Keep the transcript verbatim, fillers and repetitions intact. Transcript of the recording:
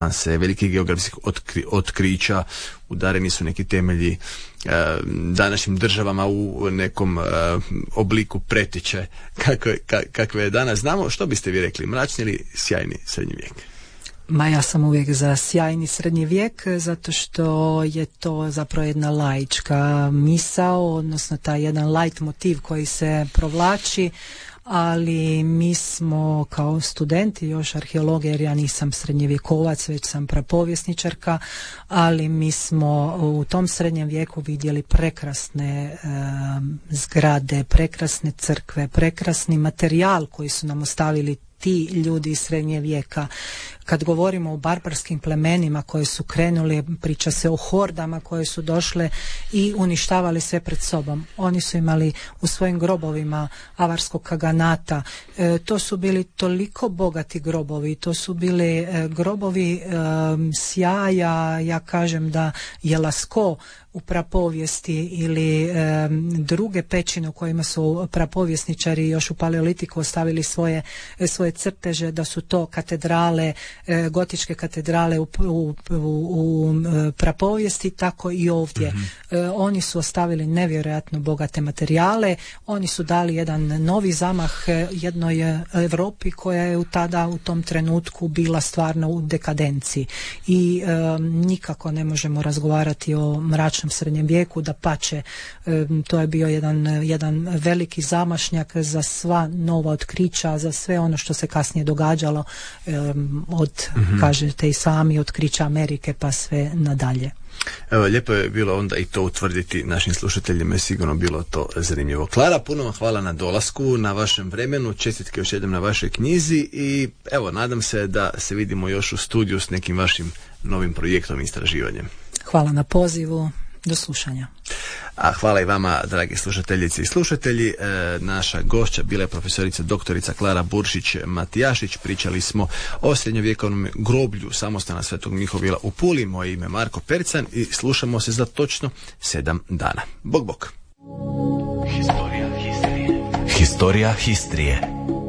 se velikih geografskih otkri, otkrića, udareni su neki temelji e, današnjim državama u nekom e, obliku pretiče kakve, kakve je danas. Znamo, što biste vi rekli, mračni ili sjajni srednji vijek? Ma ja sam uvijek za sjajni srednji vijek, zato što je to zapravo jedna laička misao, odnosno taj jedan light motiv koji se provlači, ali mi smo kao studenti još arheologe, jer ja nisam srednjevjekovac, već sam prapovjesničarka, ali mi smo u tom srednjem vijeku vidjeli prekrasne e, zgrade, prekrasne crkve, prekrasni materijal koji su nam ostavili ti ljudi iz srednje vijeka. Kad govorimo o barbarskim plemenima koje su krenuli, priča se o hordama koje su došle i uništavali sve pred sobom. Oni su imali u svojim grobovima avarskog kaganata. E, to su bili toliko bogati grobovi, to su bili e, grobovi e, sjaja. Ja kažem da je Lasko u prapovijesti ili e, druge pećine u kojima su prapovjesničari još u paleolitiku ostavili svoje, svoje crteže, da su to katedrale, e, gotičke katedrale u, u, u, u prapovijesti, tako i ovdje. Mm-hmm. E, oni su ostavili nevjerojatno bogate materijale, oni su dali jedan novi zamah jednoj Europi koja je u tada u tom trenutku bila stvarno u dekadenciji i e, nikako ne možemo razgovarati o mračnom srednjem vijeku, da pače, e, to je bio jedan, jedan veliki zamašnjak za sva nova otkrića, za sve ono što se kasnije događalo, e, od, mm-hmm. kažete i sami, otkrića Amerike pa sve nadalje. Evo, lijepo je bilo onda i to utvrditi našim slušateljima, je sigurno bilo to zanimljivo. Klara, puno vam hvala na dolasku, na vašem vremenu, čestitke još jednom na vašoj knjizi i evo, nadam se da se vidimo još u studiju s nekim vašim novim projektom i istraživanjem. Hvala na pozivu. Do slušanja. A hvala i vama, dragi slušateljice i slušatelji. E, naša gošća bila je profesorica doktorica Klara Buršić-Matijašić. Pričali smo o srednjovjekovnom groblju samostana Svetog Mihovila u Puli. Moje ime je Marko Percan i slušamo se za točno sedam dana. Bog, bog. Historija Histrije. Historija Histrije.